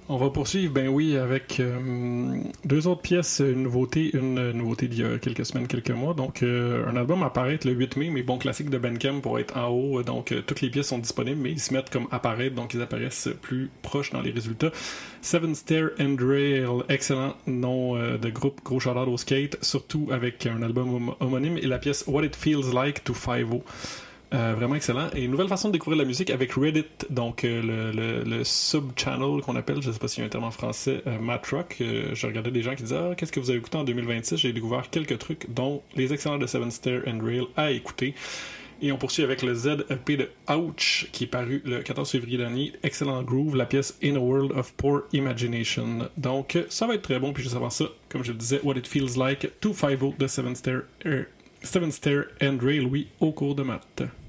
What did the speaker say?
On va poursuivre, ben oui, avec deux autres pièces, une nouveauté d'il y a quelques semaines, quelques mois. Donc, un album apparaître le 8 mai, mais bon, classique de Bandcamp pour être en haut. Donc, toutes les pièces sont disponibles, mais ils se mettent comme apparaître, donc ils apparaissent plus proches dans les résultats. Seven Stair and Rail, excellent nom de groupe, gros shout-out au skate, surtout avec un album homonyme, et la pièce What It Feels Like to 5-0. Vraiment excellent. Et une nouvelle façon de découvrir la musique avec Reddit, donc le sub-channel qu'on appelle, je sais pas s'il y a un terme en français, Matrock. Je regardais des gens qui disaient qu'est-ce que vous avez écouté en 2026? J'ai découvert quelques trucs, dont les excellents de Seven Stair and Rail à écouter. Et on poursuit avec le ZEP de Ouch, qui est paru le 14 février dernier. Excellent groove, la pièce In a World of Poor Imagination. Donc, ça va être très bon, puis juste avant ça, comme je le disais, What It Feels Like, 250 de Seven Stair and Rail, oui, au cours de maths.